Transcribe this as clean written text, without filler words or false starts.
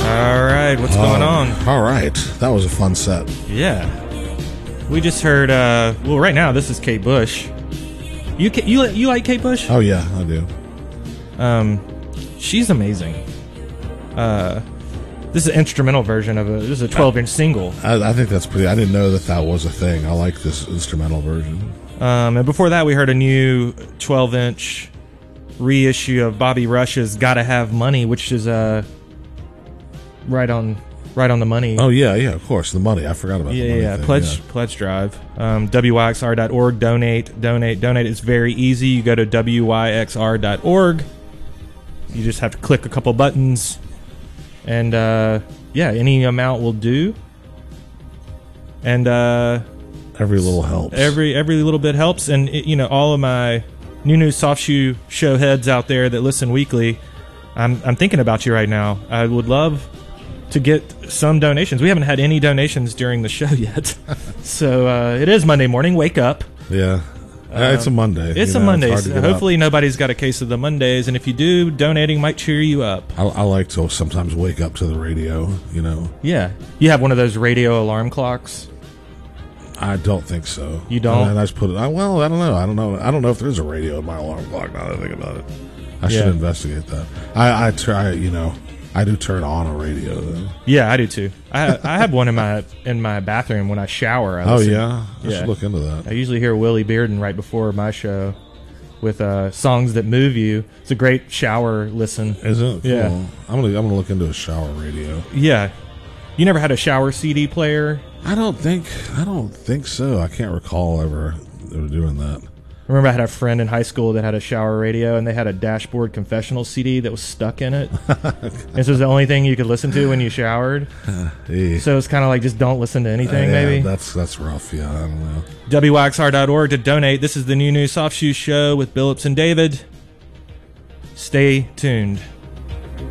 All right, what's going on? All right, that was a fun set. Yeah, we just heard. Well, right now this is Kate Bush. You like Kate Bush? Oh yeah, I do. She's amazing. This is an instrumental version of this is a 12-inch single. I think that's pretty. I didn't know that was a thing. I like this instrumental version. And before that, we heard a new 12-inch reissue of Bobby Rush's "Gotta Have Money," which is right on the money. Oh yeah, of course, the money. I forgot about the money thing. Pledge drive. WYXR.org. Donate. It's very easy. You go to WYXR.org. You just have to click a couple buttons, and any amount will do. And every little helps. Every little bit helps. And all of my new Soft Shoe show heads out there that listen weekly, I'm thinking about you right now. I would love to get some donations. We haven't had any donations during the show yet. So it is Monday morning. Wake up. Yeah. It's a Monday. It's a Monday. So hopefully nobody's got a case of the Mondays. And if you do, donating might cheer you up. I like to sometimes wake up to the radio, Yeah. You have one of those radio alarm clocks? I don't think so. You don't? And I just put it. Well, I don't know. I don't know if there's a radio in my alarm clock. Now that I think about it, I should investigate that. I try. I do turn on a radio though. Yeah, I do too. I have one in my bathroom when I shower. I should look into that. I usually hear Willie Bearden right before my show with songs that move you. It's a great shower listen. Is it? Cool. Yeah. I'm gonna look into a shower radio. Yeah. You never had a shower CD player? I don't think so. I can't recall ever doing that. I remember I had a friend in high school that had a shower radio, and they had a dashboard confessional CD that was stuck in it. This was the only thing you could listen to when you showered. So it's kind of like just don't listen to anything, maybe. That's rough, yeah, I don't know. WYXR.org to donate. This is the new Soft Shoe Show with Billups and David. Stay tuned.